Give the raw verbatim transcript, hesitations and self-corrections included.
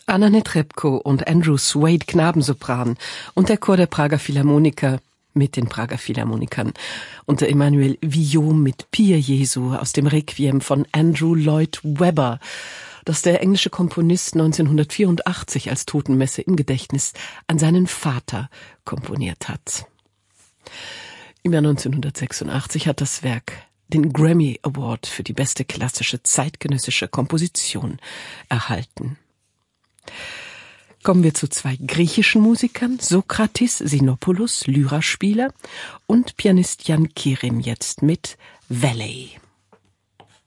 Anna Netrebko und Andrew Suede Knabensopran und der Chor der Prager Philharmoniker mit den Prager Philharmonikern und der Emanuel Villot mit Pier Jesu aus dem Requiem von Andrew Lloyd Webber, das der englische Komponist neunzehnhundertvierundachtzig als Totenmesse im Gedächtnis an seinen Vater komponiert hat. Im Jahr neunzehnhundertsechsundachtzig hat das Werk den Grammy Award für die beste klassische zeitgenössische Komposition erhalten. Kommen wir zu zwei griechischen Musikern, Sokratis Sinopoulos, Lyraspieler, und Pianist Jan Kirim jetzt mit Valley.